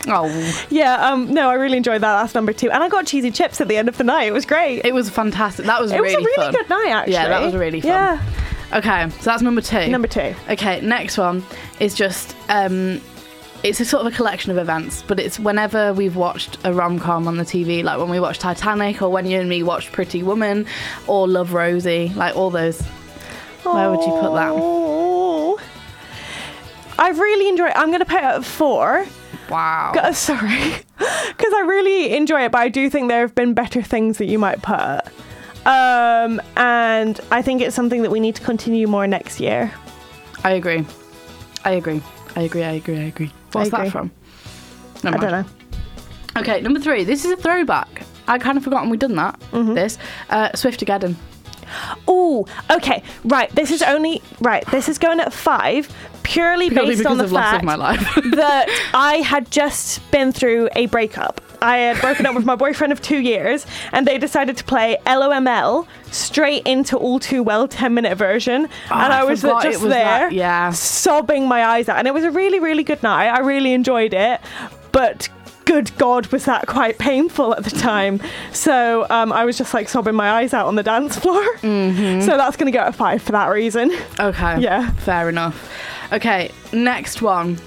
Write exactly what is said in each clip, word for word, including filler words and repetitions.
Oh. Yeah, um, no, I really enjoyed that. That's number two. And I got cheesy chips at the end of the night. It was great. It was fantastic. That was it really fun. It was a really fun. good night, actually. Yeah, that was really fun. Yeah. Okay, so that's number two. Number two. Okay, next one is just... Um, it's a sort of a collection of events, but it's whenever we've watched a rom-com on the T V, like when we watched Titanic, or when you and me watched Pretty Woman, or Love, Rosie, like all those. Where would you put that? Oh. I've really enjoyed it. I'm going to put it at four. Wow. G- sorry. Because I really enjoy it, but I do think there have been better things that you might put. Um, and I think it's something that we need to continue more next year. I agree. I agree. I agree, I agree, I agree. What's I agree. that from? I Never don't mind. know. Okay, number three. This is a throwback. I kind of forgotten we'd done that. Mm-hmm. This. Uh, Swiftageddon. Oh, okay. Right. This is only... Right. This is going at five, purely, Purely based because on the of loss fact of my life. that I had just been through a breakup. I had broken up with my boyfriend of two years, and they decided to play L O M L straight into All Too Well ten-minute version. Oh, and I, I was forgot just it was there, that, yeah. sobbing my eyes out. And it was a really, really good night. I really enjoyed it. But... good God, was that quite painful at the time. So um, I was just like sobbing my eyes out on the dance floor. Mm-hmm. So that's going to go at five for that reason. Okay. Yeah. Fair enough. Okay, next one.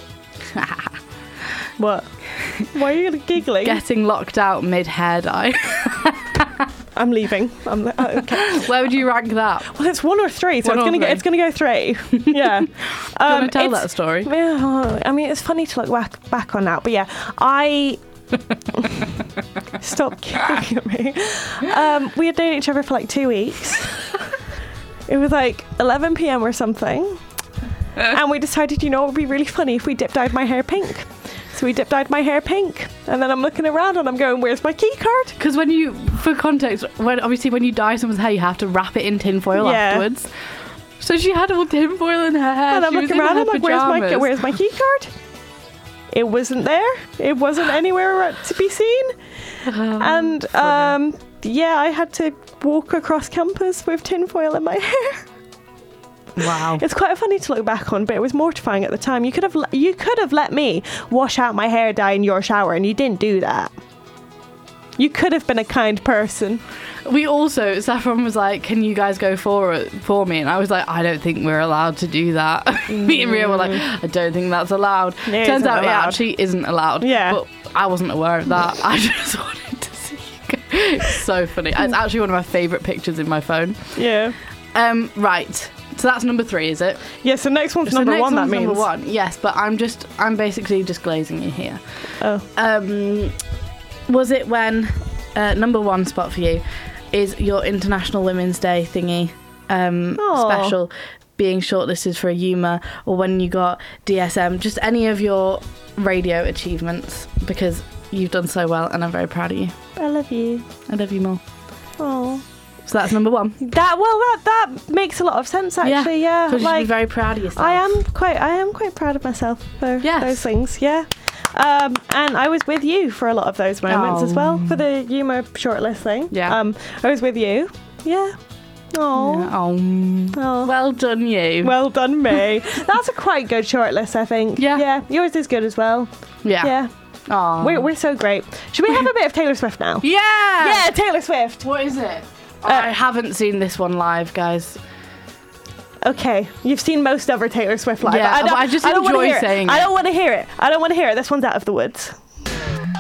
What? Why are you giggling? Getting locked out mid-hair dye. I'm leaving. I'm, uh, okay. Where would you rank that? Well, it's one or three, so One it's or going to go. three. It's going to go three. Yeah. Do you Um, want to tell it's- that story? Yeah, I mean, it's funny to look back, back on now, but yeah, I... Stop giggling at me. Um, we had known each other for like two weeks. It was like eleven p.m. or something. And we decided, you know, it would be really funny if we dip dyed my hair pink. So we dip dyed my hair pink. And then I'm looking around and I'm going, where's my key card? Because when you, for context, when obviously when you dye someone's hair, you have to wrap it in tinfoil Yeah. afterwards. So she had all tinfoil in her hair. And I'm She was looking in around, her I'm like, where's my, pyjamas. where's my key card? It wasn't there. It wasn't anywhere to be seen. Oh, And funny. um, yeah, I had to walk across campus with tinfoil in my hair. Wow. It's quite funny to look back on, but it was mortifying at the time. You could have le- you could have let me wash out my hair dye in your shower, and you didn't do that. You could have been a kind person. We also, Saffron was like, can you guys go for it for me? And I was like, I don't think we're allowed to do that. Me and Ria were like, I don't think that's allowed. It Turns isn't out allowed. it actually isn't allowed. Yeah. But I wasn't aware of that. I just wanted to see you go. It's so funny. It's actually one of my favourite pictures in my phone. Yeah. Um, right. So that's number three, is it? Yeah, so next one's So number next one, that one's means. number one. Yes, but I'm just, I'm basically just glazing you here. Oh. Um, was it when uh, number one spot for you is your International Women's Day thingy um, Aw. special being shortlisted for a U M A, or when you got D S M, just any of your radio achievements, because you've done so well and I'm very proud of you. I love you. I love you more. Oh. So that's number one. That well, that that makes a lot of sense actually. Yeah, So you should like be very proud of yourself. I am quite, I am quite proud of myself for Yes. those things. Yeah, um, and I was with you for a lot of those moments as well for the U M A shortlist thing. Yeah. um, I was with you. Yeah. Oh. Yeah. Oh. Oh. Well done, you. Well done, me. That's a quite good shortlist, I think. Yeah. Yeah. Yours is good as well. yeah. Yeah. Aw. We're we're so great. Should we have a bit of Taylor Swift now? Yeah. Yeah, Taylor Swift. What is it? Uh, I haven't seen this one live, guys. Okay, you've seen most of her Taylor Swift live. Yeah, I, don't, but I just I don't wanna enjoy hear it. saying I it. don't want to hear it. I don't want to hear it. This one's Out of the Woods.